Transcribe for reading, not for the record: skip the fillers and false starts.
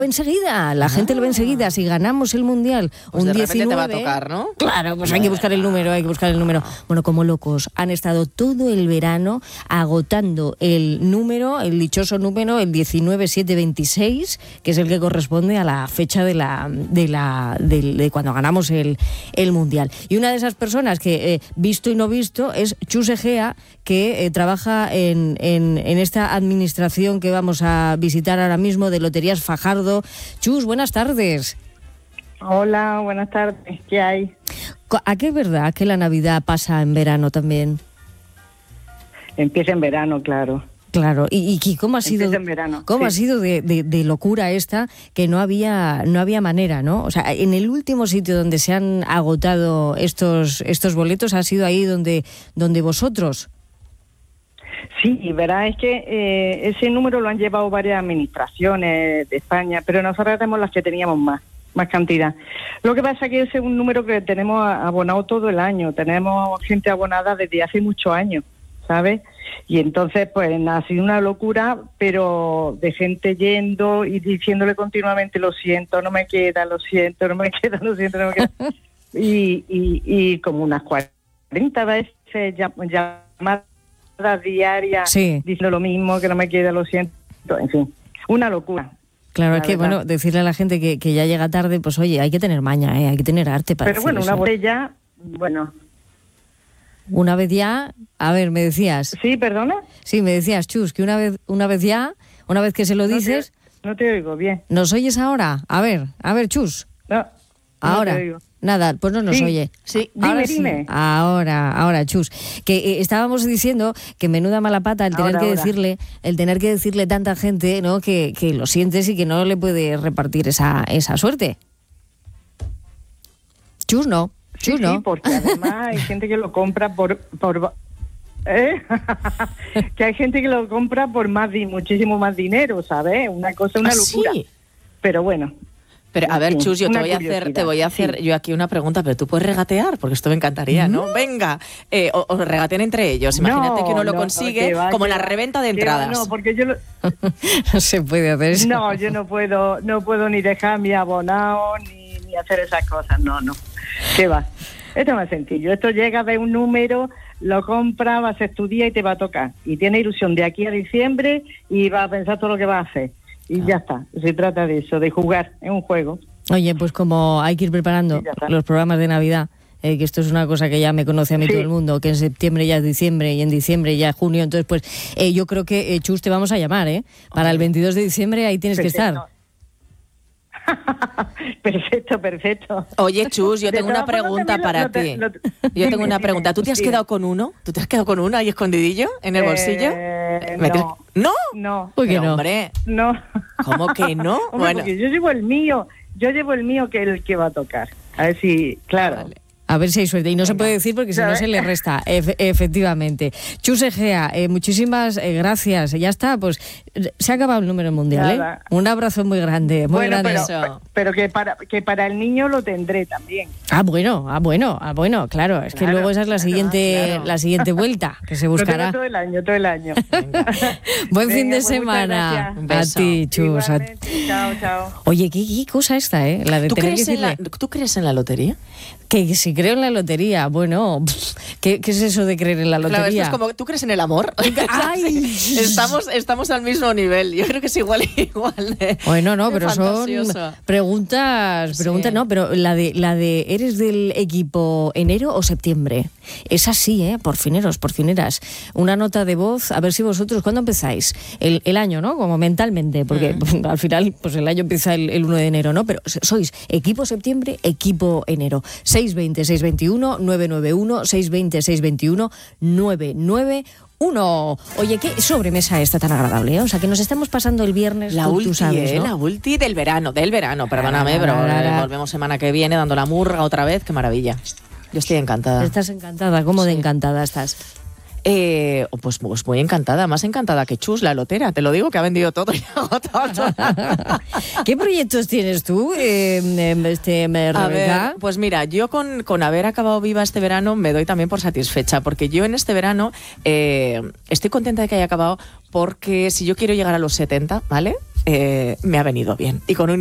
enseguida, la gente lo ve enseguida. Si ganamos el Mundial pues un de 19... te va a tocar, ¿no? Claro, pues hay que buscar el número, Bueno, como locos, han estado todo el verano agotando el número, el dichoso número, el 19726, que es el que corresponde a la fecha de cuando ganamos el Mundial. Y una de esas personas que, visto y no visto, es Chus Egea, que trabaja en esta administración que vamos a visitar ahora mismo, de Loterías Fajardo. Chus, buenas tardes. Hola, buenas tardes. ¿Qué hay? ¿A qué es verdad que la Navidad pasa en verano también? Empieza en verano, claro. Claro, ¿y cómo ha sido? Empieza en verano. ¿Cómo sí. ha sido de locura esta, que no había manera, ¿no? O sea, en el último sitio donde se han agotado estos boletos ha sido ahí donde vosotros. Sí, verdad es que ese número lo han llevado varias administraciones de España, pero nosotros tenemos las que teníamos más cantidad. Lo que pasa es que ese es un número que tenemos abonado todo el año, tenemos gente abonada desde hace muchos años, ¿sabes? Y entonces, pues, ha sido una locura, pero de gente yendo y diciéndole continuamente, lo siento, no me queda, lo siento, no me queda, lo siento, no me queda. y como unas 40 veces llamadas diarias, sí, diciendo lo mismo, que no me queda, lo siento, en fin, una locura. Claro, es que, bueno, decirle a la gente que ya llega tarde, pues oye, hay que tener maña, hay que tener arte para pero bueno, decir una eso. botella, bueno. Una vez ya, a ver, me decías. ¿Sí, perdona? Sí, me decías, Chus, que una vez ya, una vez que se lo dices... No te oigo bien. ¿Nos oyes ahora? A ver, Chus. No ahora. te oigo. Nada, pues no nos sí, oye. Sí, ahora dime. Ahora, Chus. Que estábamos diciendo que menuda mala pata el tener que decirle tanta gente, ¿no? Que lo sientes y que no le puede repartir esa suerte. Chus, no. Sí, porque además hay gente que lo compra por que hay gente que lo compra por muchísimo más dinero, ¿sabes? Una locura. ¿Sí? Pero bueno. Pero a ver, Chus, yo te voy a hacer yo aquí una pregunta, pero tú puedes regatear, porque esto me encantaría, ¿no? Venga, o regateen entre ellos. Imagínate que uno lo consigue como la reventa de entradas. No, porque yo no se puede hacer eso. No, yo no puedo ni dejar mi abonado ni hacer esas cosas, no. ¿Qué va? Esto es más sencillo. Esto llega de un número, lo compras, vas a estudiar y te va a tocar. Y tiene ilusión de aquí a diciembre y vas a pensar todo lo que vas a hacer. Y ya está. Se trata de eso, de jugar. Es un juego. Oye, pues como hay que ir preparando los programas de Navidad, que esto es una cosa que ya me conoce a mí todo el mundo, que en septiembre ya es diciembre y en diciembre ya es junio. Entonces, pues yo creo que, Chus, te vamos a llamar, para el 22 de diciembre ahí tienes que estar. Perfecto. Oye, Chus, yo tengo una pregunta para ti. Yo tengo una pregunta. ¿Tú te has quedado con uno? ¿Tú te has quedado con uno ahí escondidillo en el bolsillo? No. ¿No? ¿Por qué no? Hombre. No. ¿Cómo que no? Hombre, bueno, porque yo llevo el mío que es el que va a tocar. A ver si, claro. Vale. A ver si hay suerte. Y no se puede decir porque si no se le resta, efectivamente. Chus Egea, muchísimas gracias. Ya está, pues se ha acabado el número mundial. Nada. Un abrazo muy grande. Muy grande. Pero que para el niño lo tendré también. Bueno, claro. Es que luego esa es la siguiente vuelta que se buscará. Todo el año. Buen Venga, fin de pues semana. Un beso. A ti, Chus. Chao. Oye, ¿qué cosa esta, la de tener que decirle? ¿Tú crees en la lotería? Que si creo en la lotería, bueno, ¿qué es eso de creer en la lotería? Claro, esto es como, ¿tú crees en el amor? ¡Ay! Estamos al mismo nivel. Yo creo que es igual. Bueno, no, pero fantasioso. son preguntas, no, pero la de ¿eres del equipo enero o septiembre? Es así, por fineras. Una nota de voz, a ver si vosotros, ¿cuándo empezáis? El año, ¿no? Como mentalmente, porque al final pues el año empieza el 1 de enero, ¿no? Pero sois equipo septiembre, equipo enero. 620-621-991, 620-621-991. Oye, qué sobremesa esta tan agradable, ¿eh? O sea, que nos estamos pasando el viernes, la tú sabes, ¿no? La ulti del verano, perdóname, pero volvemos semana que viene dando la murga otra vez, qué maravilla. Yo estoy encantada. Estás encantada, ¿cómo de encantada estás? Pues muy encantada, más encantada que Chus, la lotera, te lo digo, que ha vendido todo y ha agotado. ¿Qué proyectos tienes tú, Rebeca? A ver, pues mira, yo con haber acabado viva este verano me doy también por satisfecha, porque yo en este verano estoy contenta de que haya acabado, porque si yo quiero llegar a los 70, ¿vale? me ha venido bien. Y con un